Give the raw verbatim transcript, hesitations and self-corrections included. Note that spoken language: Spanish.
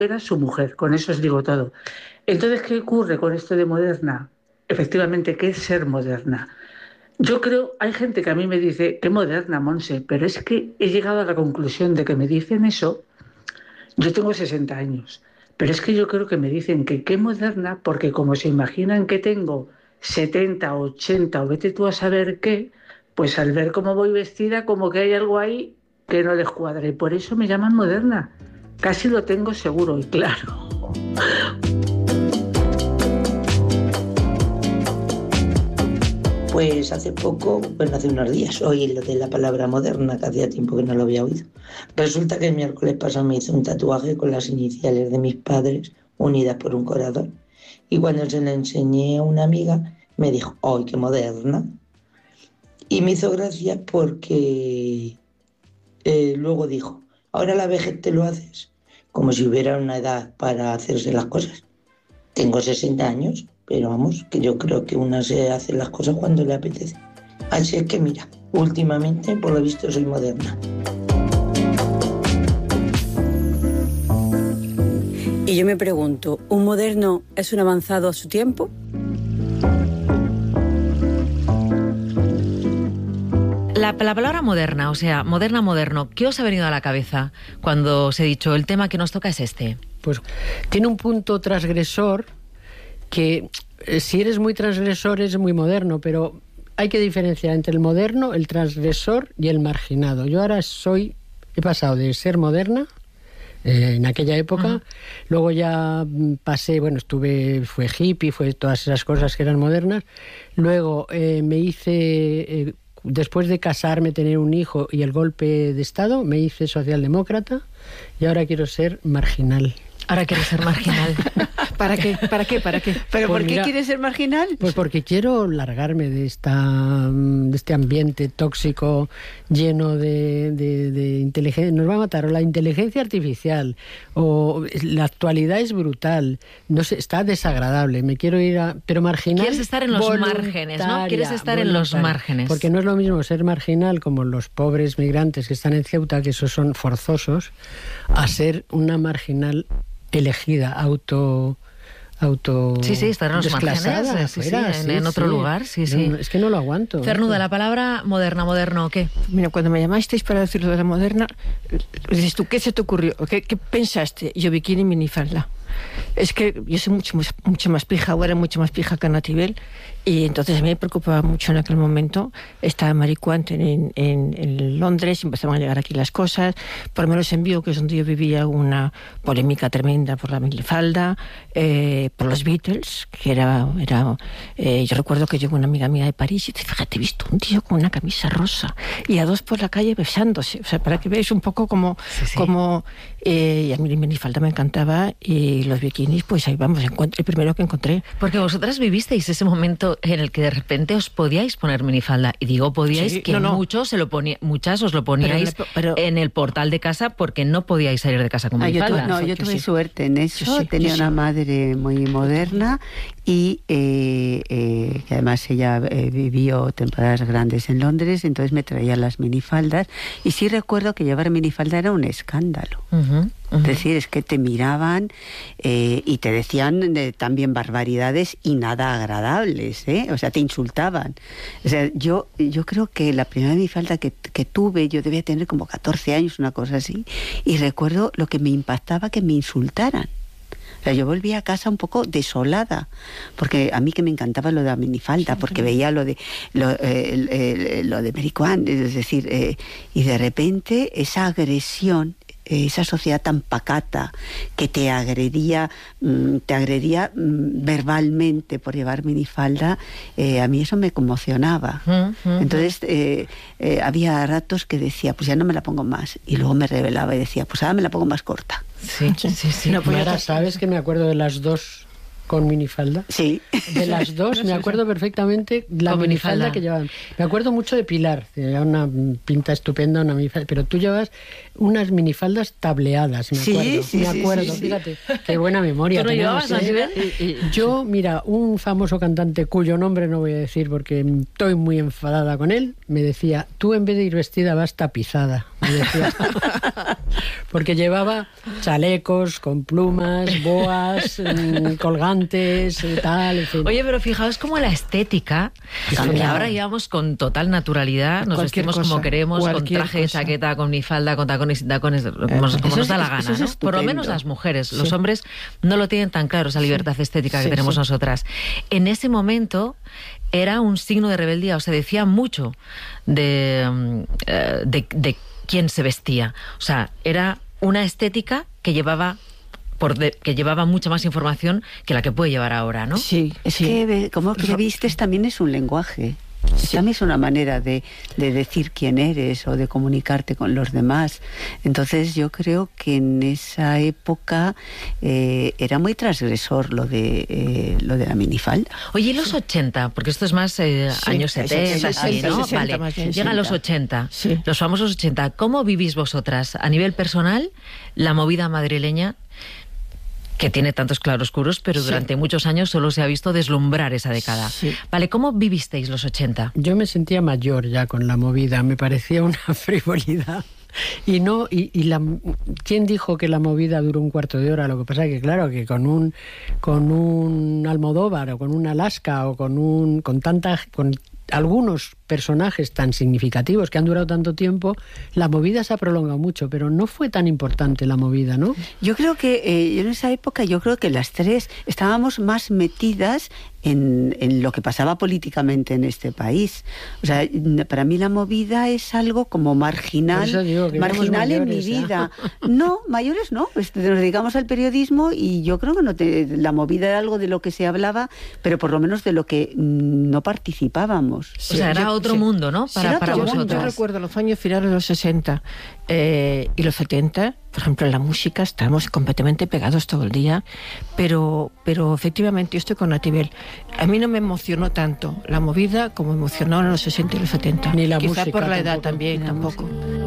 era su mujer, con eso os digo todo. Entonces, ¿qué ocurre con esto de moderna? Efectivamente, ¿qué es ser moderna? Yo creo, hay gente que a mí me dice, qué moderna, Monse, pero es que he llegado a la conclusión de que me dicen eso. Yo tengo sesenta años, pero es que yo creo que me dicen que qué moderna, porque como se imaginan que tengo setenta, ochenta o vete tú a saber qué, pues al ver cómo voy vestida, como que hay algo ahí que no les cuadra. Y por eso me llaman moderna. Casi lo tengo seguro y claro. Pues hace poco, bueno, hace unos días, oí lo de la palabra moderna, que hacía tiempo que no lo había oído. Resulta que el miércoles pasado me hice un tatuaje con las iniciales de mis padres unidas por un corazón. Y cuando se la enseñé a una amiga, me dijo, ¡ay, qué moderna! Y me hizo gracia porque eh, luego dijo, ahora la vejez te lo haces, como si hubiera una edad para hacerse las cosas. Tengo sesenta años, pero vamos, que yo creo que una se hace las cosas cuando le apetece. Así es que mira, últimamente por lo visto soy moderna. Y yo me pregunto, ¿un moderno es un avanzado a su tiempo? La, la palabra moderna, o sea, moderna, moderno, ¿qué os ha venido a la cabeza cuando os he dicho el tema que nos toca es este? Pues tiene un punto transgresor que eh, si eres muy transgresor es muy moderno, pero hay que diferenciar entre el moderno, el transgresor y el marginado. Yo ahora soy, he pasado de ser moderna eh, en aquella época, uh-huh. Luego ya pasé, bueno, estuve, fue hippie, fue todas esas cosas que eran modernas, luego eh, me hice... Eh, después de casarme, tener un hijo y el golpe de Estado, me hice socialdemócrata y ahora quiero ser marginal. Ahora quiero ser marginal. ¿Para qué? ¿Para qué? ¿Para qué? ¿Pero pues por qué mira, quieres ser marginal? Pues porque quiero largarme de esta de este ambiente tóxico lleno de, de, de inteligencia. Nos va a matar o la inteligencia artificial o la actualidad es brutal. No sé, está desagradable. Me quiero ir a... Pero marginal... Quieres estar en los márgenes, ¿no? Quieres estar en los márgenes. Porque no es lo mismo ser marginal como los pobres migrantes que están en Ceuta, que esos son forzosos, a ser una marginal elegida, auto... auto sí, sí, estar en los márgenes, sí, fuera, sí, sí, en, en otro sí. lugar, sí, sí. No, es que no lo aguanto. Cernuda, la palabra moderna, moderno, ¿qué? Mira, cuando me llamasteis para decir lo de la moderna, dices tú, ¿qué se te ocurrió? ¿Qué, qué pensaste? Yo bikini y minifalda. Es que yo soy mucho, mucho más pija, ahora mucho más pija que Anatibel, y entonces a mí me preocupaba mucho en aquel momento. Estaba en Maricuante en, en, en Londres, empezaban a llegar aquí las cosas. Por lo menos en Vigo, que es donde yo vivía, una polémica tremenda por la minifalda, eh, por los Beatles, que era... era eh, yo recuerdo que llegó una amiga mía de París y dice, fíjate, he visto un tío con una camisa rosa y a dos por la calle besándose. O sea, para que veáis un poco como... Sí, sí. como eh, y a mí la minifalda me encantaba y los bikinis, pues ahí vamos, el primero que encontré. Porque vosotras vivisteis ese momento en el que de repente os podíais poner minifalda. Y digo podíais, sí, que no, no. muchos se lo ponía, muchas os lo poníais pero, pero, en el portal de casa porque no podíais salir de casa con minifalda. Ah, yo tu, no, yo tuve sí. suerte en eso. Yo sí, Tenía yo una sí. madre muy moderna y eh, eh, que además ella eh, vivió temporadas grandes en Londres, entonces me traía las minifaldas y sí recuerdo que llevar minifalda era un escándalo. Uh-huh. Uh-huh. Es decir, es que te miraban eh, y te decían eh, también barbaridades y nada agradables, ¿eh? O sea, te insultaban. O sea, yo, yo creo que la primera minifalda que, que tuve, yo debía tener como catorce años, una cosa así, y recuerdo lo que me impactaba que me insultaran. O sea, yo volví a casa un poco desolada, porque a mí que me encantaba lo de la minifalda, porque veía lo de lo, eh, eh, lo de Maricuán, es decir, eh, y de repente esa agresión, esa sociedad tan pacata que te agredía te agredía verbalmente por llevar minifalda, eh, a mí eso me conmocionaba. Uh, uh, entonces eh, eh, había ratos que decía, pues ya no me la pongo más, y luego me rebelaba y decía, pues ahora me la pongo más corta. Sí, sí, sí, sí. No, pues ahora sabes que me acuerdo de las dos con minifalda. Sí. De las dos, me acuerdo perfectamente la minifalda, minifalda que llevaban. Me acuerdo mucho de Pilar, llevaba una pinta estupenda, una minifalda, pero tú llevas unas minifaldas tableadas, me sí, acuerdo. Sí, me sí, acuerdo, sí, sí, fíjate, sí. Qué buena memoria. ¿Tú no llevabas, ¿eh? ¿eh? Yo, mira, un famoso cantante cuyo nombre no voy a decir porque estoy muy enfadada con él, me decía, tú en vez de ir vestida vas tapizada. me decía. Porque llevaba chalecos con plumas, boas, colgantes y tal, en fin. Oye, pero fijaos cómo la estética, que ahora llevamos con total naturalidad, nos Cualquier vestimos cosa, como queremos, con traje, cosa. chaqueta, con minifalda, con tacones y tacones, como, como nos es, da la gana, eso es ¿no? Por lo menos las mujeres. Sí. Los hombres no lo tienen tan claro, esa libertad sí. estética que sí, tenemos sí. nosotras. En ese momento era un signo de rebeldía, o sea, decía mucho de, de, de quién se vestía. O sea, era una estética que llevaba por de, que llevaba mucha más información que la que puede llevar ahora, ¿no? Sí, es sí. que como que vistes también es un lenguaje. Sí. También es una manera de, de decir quién eres o de comunicarte con los demás. Entonces yo creo que en esa época eh, era muy transgresor lo de eh, lo de la minifalda. Oye, ¿y los ochenta? Porque esto es más eh, sí, años setenta, así, ¿no? Vale, llegan los ochenta, sí. los famosos ochenta. ¿Cómo vivís vosotras a nivel personal la movida madrileña? Que tiene tantos claroscuros, pero sí. durante muchos años solo se ha visto deslumbrar esa década. Sí. Vale, ¿cómo vivisteis los ochenta? Yo me sentía mayor ya con la movida, me parecía una frivolidad. Y no, y, y la, ¿quién dijo que la movida duró un cuarto de hora? Lo que pasa es que claro, que con un con un Almodóvar o con un Alaska o con un con tanta con algunos personajes tan significativos que han durado tanto tiempo, la movida se ha prolongado mucho, pero no fue tan importante la movida, ¿no? Yo creo que eh, en esa época, yo creo que las tres estábamos más metidas en, en lo que pasaba políticamente en este país. O sea, para mí la movida es algo como marginal, marginal mayores, en mi vida. ¿eh? No, mayores no, pues nos dedicamos al periodismo y yo creo que no te, la movida era algo de lo que se hablaba, pero por lo menos de lo que no participábamos. Sí, o sea, era otro sí. mundo, ¿no? Para, para yo, vosotros. Yo recuerdo los años finales de los sesenta eh, y los setenta, por ejemplo, en la música estábamos completamente pegados todo el día, pero, pero efectivamente yo estoy con Natibel. A mí no me emocionó tanto la movida como emocionó en los sesenta y los setenta. Ni la Quizá música por la edad tampoco. también, Ni tampoco. Música.